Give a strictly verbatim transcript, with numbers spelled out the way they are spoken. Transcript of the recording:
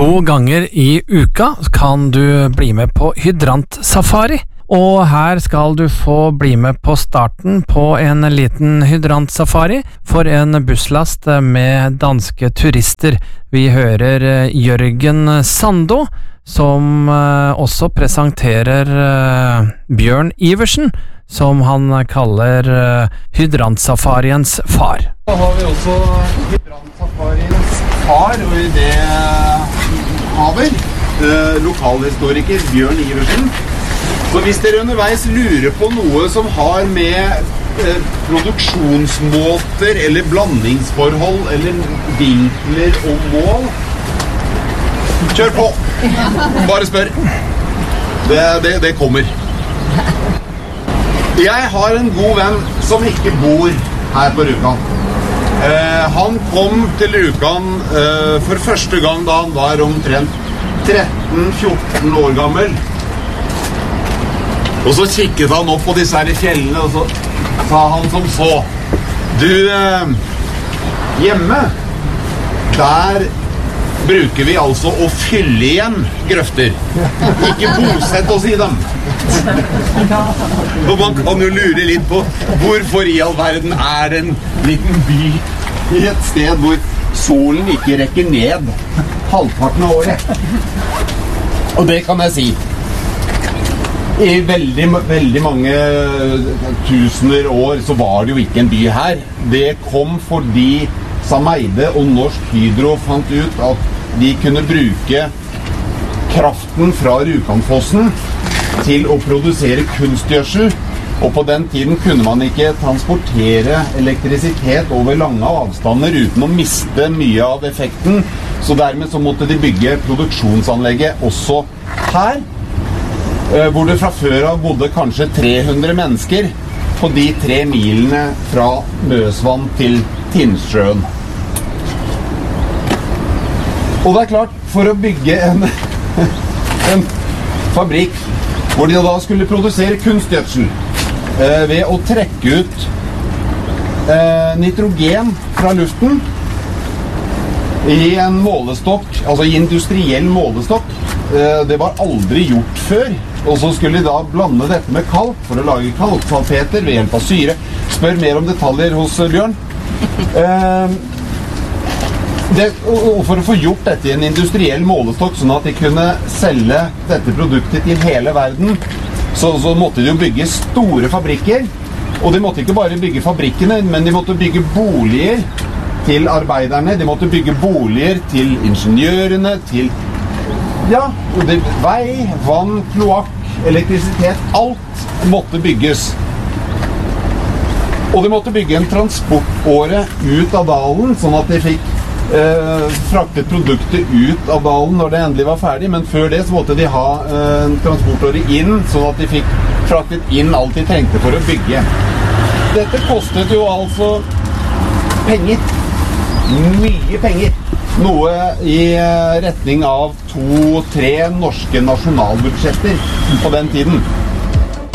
To ganger i uka kan du bli med på hydrantsafari, og her skal du få bli med på starten på en liten hydrantsafari for en busslast med danske turister. Vi hører Jørgen Sando, som også presenterer Bjørn Iversen, som han kaller hydrantsafariens far. Da har vi også hydrantsafariens far, og i det haver, eh, lokalhistoriker Bjørn Iversen. Så hvis dere underveis lurer på noe som har med eh, produksjonsmåter eller blandingsforhold eller vinkler og mål, kjør på! Bare spør. Det, det, det kommer. Jeg har en god venn som ikke bor her på Rjukan. Eh, han kom til Rjukan eh, for første gang da han var omtrent tretten fjorten år gammel. Og så kikket han opp på disse her fjellene, og så sa han som så: Du, eh, hjemme, der bruker vi altså å fylle igjen grøfter. Ikke bosette oss i dem. Og man kan jo lure litt på hvorfor i all verden er det en liten by i et sted hvor solen ikke rekker ned halvparten av året. Og det kan jeg si. I veldig, veldig mange tusener år så var det jo ikke en by her. Det kom fordi Sameide og Norsk Hydro fant ut at de kunne bruke kraften fra Rjukanfossen til å produsere kunstgjødsel, og på den tiden kunne man ikke transportere elektrisitet over lange avstander uten å miste mye av effekten, så dermed så måtte de bygge produksjonsanlegget også her, hvor det fra før av bodde kanskje tre hundre mennesker på de tre milene fra Møsvann til Tinnsjøen. Og det er klart, for å bygge en, en fabrikk hvor de da skulle produsere kunstgjødsel eh, ved å trekke ut eh, nitrogen fra luften i en målestokk, altså i industriell målestokk, eh, det var aldri gjort før. Og så skulle de da blande dette med kalk for å lage kalksalpeter ved hjelp av syre. Spør mer om detaljer hos Bjørn. Eh, Det, og for å få gjort dette i en industriell målestokk sånn at de kunne selge dette produktet til hele verden, så, så måtte de jo bygge store fabrikker. Og de måtte ikke bare bygge fabrikkene, men de måtte bygge boliger til arbeiderne, de måtte bygge boliger til ingeniørene, til ja, det, vei, vann, kloakk, elektrisitet, alt måtte bygges. Og de måtte bygge en transportåre ut av dalen, sånn at de fikk Eh, fraktet produktet ut av dalen når det endelig var ferdig, men før det så måtte de ha eh, en transportåre inn, sånn at de fikk fraktet inn alt de trengte for å bygge. Dette kostet jo altså penger. Mye penger. Noe i eh, retning av to-tre norske nasjonalbudsjetter på den tiden.